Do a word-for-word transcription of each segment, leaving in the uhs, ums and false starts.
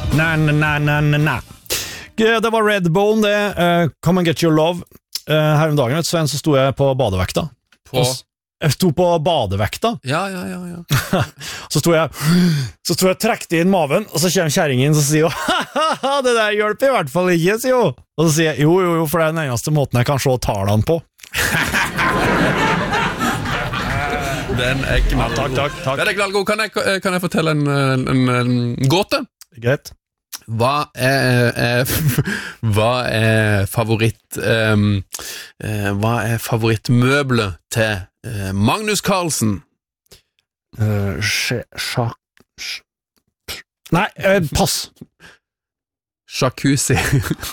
Na, na, na, na, na. Det var Redbone, det. Uh, Come and Get Your Love. Uh, her om dagen, vet du, Sven, så sto jeg på badevekta. På? Jeg sto på badevekta. Ja, ja, ja, ja. Så sto jeg Så sto jeg og trekte inn maven, og så kommer kjæringen og sier jo, haha, det der hjelper i hvert fall ikke, sier jo. Og så sier jeg, jo, jo, jo, for det er den eneste måten jeg kan se tallene på. Den er knallgod. Takk, takk, takk. Den er knallgod. Kan jeg, kan jeg fortelle en, en, en gåte? Greit. Hva er, er Hva er favoritt um, uh, Hva er favorittmøblet til uh, Magnus Carlsen? Uh, sj, sj, sj. Nei, uh, pass. Jacuzzi.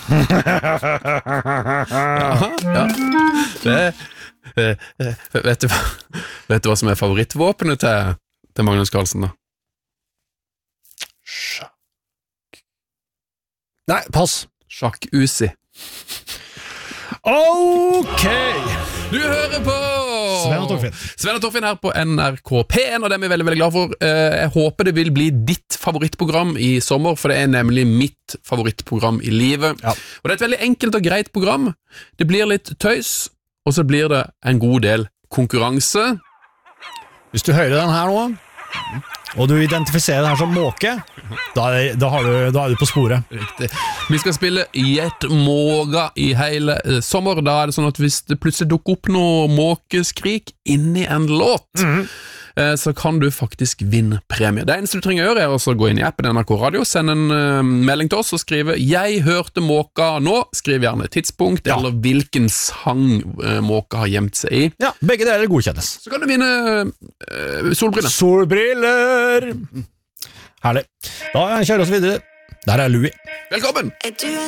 Ja, ja. Det, uh, uh, vet, du, vet du hva som er favorittvåpenet til, til Magnus Carlsen da? Sj. Nei, pass. Jacuzzi. Ok! Du hører på Sven og Torfinn. Sven og Torfinn her på N R K P en, og det er vi veldig, veldig glad for. Jeg håper det vil bli ditt favorittprogram i sommer, for det er nemlig mitt favorittprogram i livet. Ja. Og det er et veldig enkelt og greit program. Det blir litt tøys, og så blir det en god del konkurranse. Hvis du hører den her nå, og du identifiserer det her som måke, da er, da har du, da er du på sporet. Riktig. Vi skal spille Gjett måga i hele eh, sommer. Da er det sånn at hvis det plutselig dukker opp noe måkeskrik inni en låt, mm. eh, så kan du faktisk vinne premie. Det eneste du trenger å gjøre er å gå inn i appen N R K Radio, sende en eh, melding til oss og skrive «Jeg hørte måka nå», skriv gjerne tidspunkt, ja. Eller hvilken sang eh, måka har gjemt seg i. Ja, begge deler godkjennes. Så kan du vinne eh, solbriller. Solbriller! Herlig. Da kjører vi oss videre. Der er Louis. Velkommen!